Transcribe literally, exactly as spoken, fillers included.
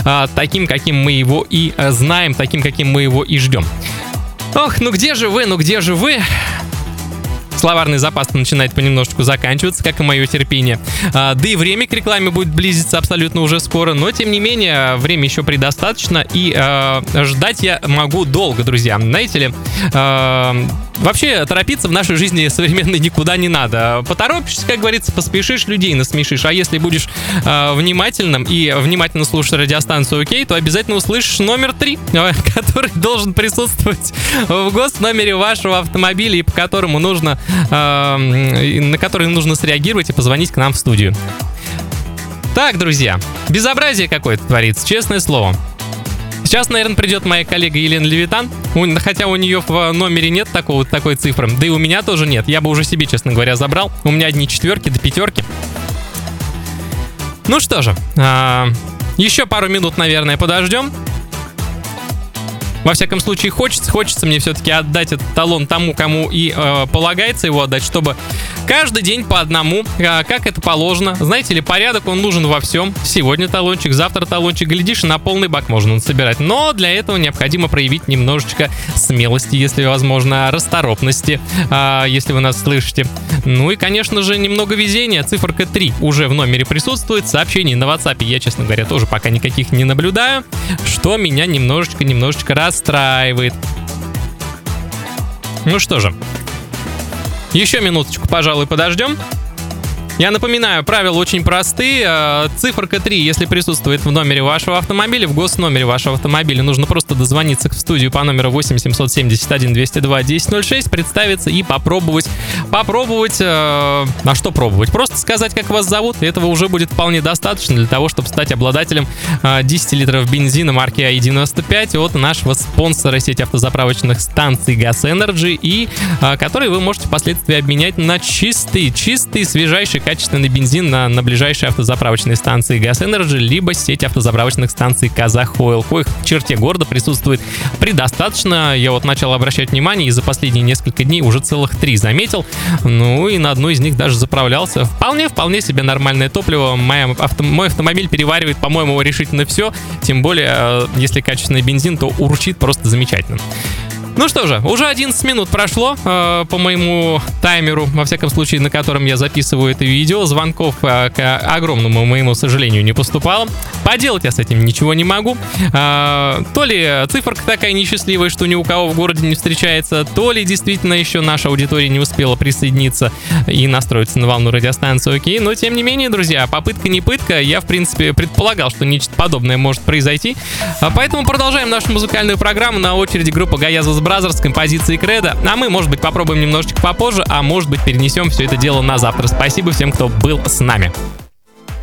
э, таким, каким мы его и э, знаем, таким, каким мы его и ждем. Ох, ну где же вы, ну где же вы? Словарный запас начинает понемножечку заканчиваться, как и мое терпение. А, да и время к рекламе будет близиться абсолютно уже скоро, но тем не менее, время еще предостаточно, и а, ждать я могу долго, друзья. Знаете ли, а, вообще торопиться в нашей жизни современной никуда не надо. Поторопишься, как говорится, поспешишь, людей насмешишь. А если будешь а, внимательным и внимательно слушать радиостанцию ОК, то обязательно услышишь номер три, который должен присутствовать в госномере вашего автомобиля и по которому нужно на который нужно среагировать и позвонить к нам в студию. Так, друзья, безобразие какое-то творится, честное слово. Сейчас, наверное, придет моя коллега Елена Левитан, хотя у нее в номере нет такого, такой цифры, да и у меня тоже нет. Я бы уже себе, честно говоря, забрал. У меня одни четверки до пятерки. Ну что же, еще пару минут, наверное, подождем. Во всяком случае, хочется, хочется мне все-таки отдать этот талон тому, кому и э, полагается его отдать, чтобы каждый день по одному, э, как это положено. Знаете ли, порядок, он нужен во всем. Сегодня талончик, завтра талончик, глядишь, на полный бак можно собирать. Но для этого необходимо проявить немножечко смелости, если возможно, расторопности, э, если вы нас слышите. Ну и, конечно же, немного везения. Циферка три уже в номере присутствует. Сообщений на WhatsApp я, честно говоря, тоже пока никаких не наблюдаю, что меня немножечко-немножечко раз расстраивает. Ну что же, еще минуточку, пожалуй, подождем. Я напоминаю, правила очень простые. Циферка три, если присутствует в номере вашего автомобиля, в госномере вашего автомобиля, нужно просто дозвониться в студию по номеру восемь семьсот семьдесят один двести два десять ноль шесть, представиться и попробовать, попробовать, э, а что пробовать? Просто сказать, как вас зовут, и этого уже будет вполне достаточно для того, чтобы стать обладателем э, десять литров бензина марки ай девяносто пять от нашего спонсора сети автозаправочных станций Gas-Energy, и э, который вы можете впоследствии обменять на чистый, чистый, свежайший качественный бензин на, на ближайшей автозаправочной станции Gas-Energy, либо сеть автозаправочных станций Казахойл, коих в черте города присутствует предостаточно. Я вот начал обращать внимание и за последние несколько дней уже целых три заметил. Ну и на одну из них даже заправлялся. Вполне, вполне себе нормальное топливо. Моя авто, мой автомобиль переваривает, по-моему, решительно все. Тем более, если качественный бензин, то урчит просто замечательно. Ну что же, уже одиннадцать минут прошло э, по моему таймеру, во всяком случае, на котором я записываю это видео. Звонков, э, к огромному моему сожалению, не поступало. Поделать я с этим ничего не могу. Э, то ли циферка такая несчастливая, что ни у кого в городе не встречается, то ли действительно еще наша аудитория не успела присоединиться и настроиться на волну радиостанции ОК. Но, тем не менее, друзья, попытка не пытка. Я, в принципе, предполагал, что нечто подобное может произойти. Поэтому продолжаем нашу музыкальную программу. На очереди группа Гаязус Бразерс с композицией Кредо, а мы, может быть, попробуем немножечко попозже, а может быть, перенесем все это дело на завтра. Спасибо всем, кто был с нами.